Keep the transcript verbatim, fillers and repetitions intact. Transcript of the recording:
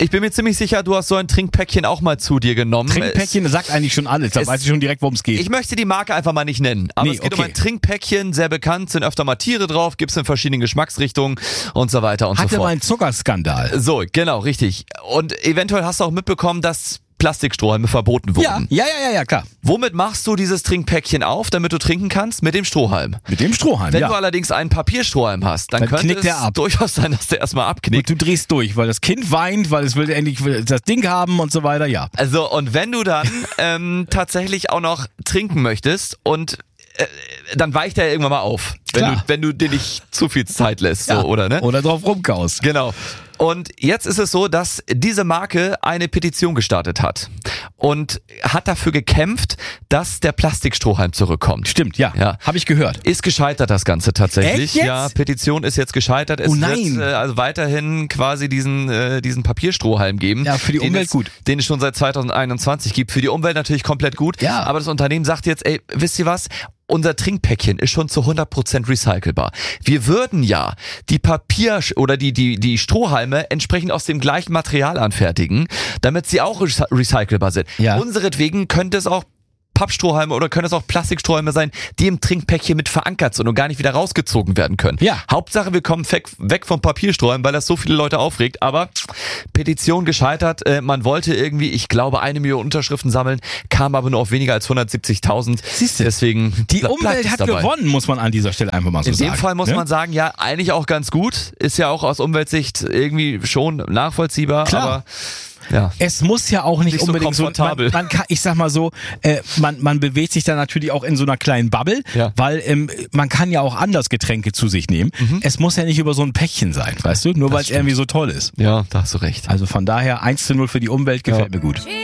Ich bin mir ziemlich sicher, du hast so ein Trinkpäckchen auch mal zu dir genommen. Trinkpäckchen sagt eigentlich schon alles, da es, weiß ich schon direkt, worum es geht. Ich möchte die Marke einfach mal nicht nennen, aber nee, es geht okay. um ein Trinkpäckchen, sehr bekannt, sind öfter mal Tiere drauf, gibt's in verschiedenen Geschmacksrichtungen und so weiter und Hatte so fort. mal einen Zuckerskandal. So, genau, richtig. Und eventuell hast du auch mitbekommen, dass Plastikstrohhalme verboten wurden. Ja, ja, ja, ja, ja, klar. Womit machst du dieses Trinkpäckchen auf, damit du trinken kannst? Mit dem Strohhalm. Mit dem Strohhalm, Wenn ja. du allerdings einen Papierstrohhalm hast, dann, Dann könnte knickt es der ab. durchaus sein, dass der erstmal abknickt. Und du drehst durch, weil das Kind weint, weil es will endlich das Ding haben und so weiter, ja. Also, und wenn du dann ähm, tatsächlich auch noch trinken möchtest und äh, dann weicht er irgendwann mal auf, wenn Klar. du, wenn du dir nicht zu viel Zeit lässt, ja. so, oder ne? Oder drauf rumkaust. Genau. Und jetzt ist es so, dass diese Marke eine Petition gestartet hat und hat dafür gekämpft, dass der Plastikstrohhalm zurückkommt. Stimmt, ja. Ja. Habe ich gehört. Ist gescheitert das Ganze tatsächlich. Echt jetzt? Ja, Petition ist jetzt gescheitert. Es Oh nein. wird äh, also weiterhin quasi diesen äh, diesen Papierstrohhalm geben. Ja, für die den Umwelt es, gut. Den es schon seit zweitausendeinundzwanzig gibt. Für die Umwelt natürlich komplett gut. Ja. Aber das Unternehmen sagt jetzt, ey, wisst ihr was? Unser Trinkpäckchen ist schon zu hundert Prozent recycelbar. Wir würden ja die Papier- oder die, die, die Strohhalme entsprechend aus dem gleichen Material anfertigen, damit sie auch recy- recycelbar sind. Ja. Unseretwegen könnte es auch Pappstrohhalme oder können es auch Plastikstrohhalme sein, die im Trinkpäckchen mit verankert sind und gar nicht wieder rausgezogen werden können. Ja. Hauptsache, wir kommen weg, weg vom Papierstrohhalm, weil das so viele Leute aufregt. Aber Petition gescheitert. Äh, man wollte irgendwie, ich glaube, eine Million Unterschriften sammeln, kam aber nur auf weniger als hundertsiebzigtausend. Siehst du, deswegen die ble- Umwelt bleibt es hat dabei. gewonnen, muss man an dieser Stelle einfach mal so In sagen. dem Fall muss ne? man sagen, ja, eigentlich auch ganz gut. Ist ja auch aus Umweltsicht irgendwie schon nachvollziehbar. Klar. Aber ja. Es muss ja auch nicht, Nicht so unbedingt so, komfortabel. man, man kann, ich sag mal so, äh, man, man bewegt sich da natürlich auch in so einer kleinen Bubble, Ja. weil ähm, man kann ja auch anders Getränke zu sich nehmen. Es muss ja nicht über so ein Päckchen sein, weißt du, nur weil es stimmt. irgendwie so toll ist. Ja, da hast du recht. Also von daher eins zu null für die Umwelt gefällt Ja. mir gut.